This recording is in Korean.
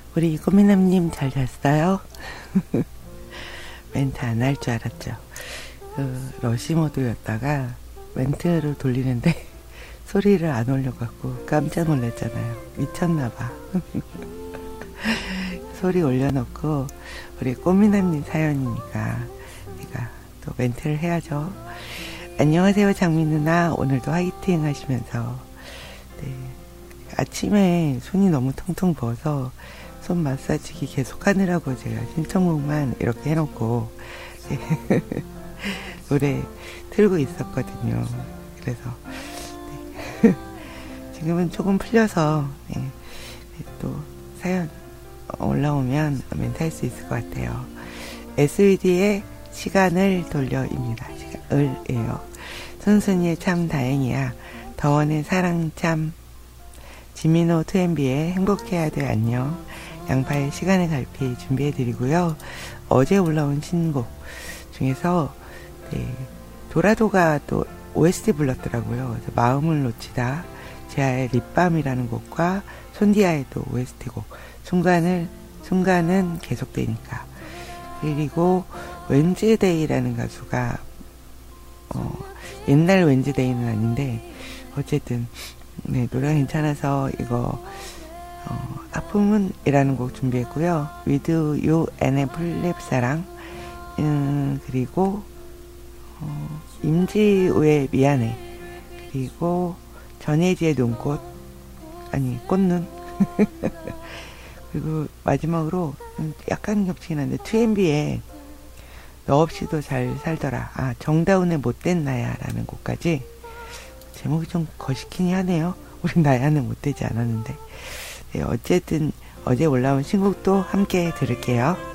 우리 꼬미남님 잘 잤어요? 멘트 안 할 줄 알았죠. 러시 모드였다가 멘트를 돌리는데 소리를 안 올려갖고 깜짝 놀랐잖아요. 미쳤나봐. 소리 올려놓고 우리 꼬미남님 사연이니까 제가 또 멘트를 해야죠. 안녕하세요 장미 누나, 오늘도 화이팅 하시면서. 네, 아침에 손이 너무 퉁퉁 부어서 손 마사지기 계속 하느라고 제가 신청곡만 이렇게 해놓고 노래 틀고 있었거든요. 그래서 네. 지금은 조금 풀려서 네. 또 사연 올라오면 멘트 할 수 있을 것 같아요. SVD의 시간을 돌려입니다. 시간을예요. 순순이의 참 다행이야. 더원의 사랑 참. 지민호 2MB의 행복해야 돼 안녕. 양파의 시간의 갈피 준비해드리고요. 어제 올라온 신곡 중에서 네, 도라도가 또 OST 불렀더라고요. 그래서 마음을 놓치다, 제아의 립밤이라는 곡과 손디아의 또 OST 곡 순간은 계속되니까. 그리고 웬즈데이라는 가수가 옛날 웬즈데이는 아닌데 어쨌든 네, 노래가 괜찮아서 이거 아픔은 이라는 곡 준비했고요. With You and 플랩사랑 그리고 임지우의 미안해, 그리고 전혜지의 눈꽃, 아니 꽃눈 그리고 마지막으로 약간 겹치긴 한데 2MB의 너 없이도 잘 살더라, 정다운의 못된 나야 라는 곡까지. 제목이 좀 거시키니 하네요. 우리 나야는 못되지 않았는데. 네, 어쨌든 어제 올라온 신곡도 함께 들을게요.